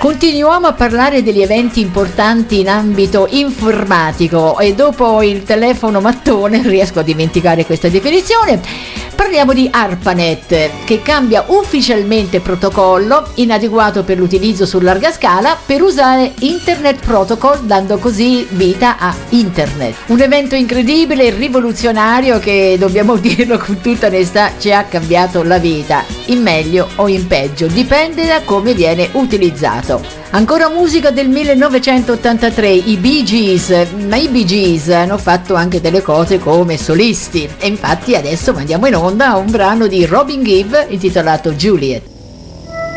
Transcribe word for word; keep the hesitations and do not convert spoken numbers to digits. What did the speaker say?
Continuiamo a parlare degli eventi importanti in ambito informatico e dopo il telefono mattone riesco a dimenticare questa definizione. Parliamo di ARPANET, che cambia ufficialmente protocollo, inadeguato per l'utilizzo su larga scala, per usare Internet Protocol, dando così vita a Internet. Un evento incredibile e rivoluzionario che, dobbiamo dirlo con tutta onestà, ci ha cambiato la vita, in meglio o in peggio, dipende da come viene utilizzato. Ancora musica del millenovecentottantatré, i Bee Gees, ma i Bee Gees hanno fatto anche delle cose come solisti e infatti adesso mandiamo in onda un brano di Robin Gibb intitolato Juliet.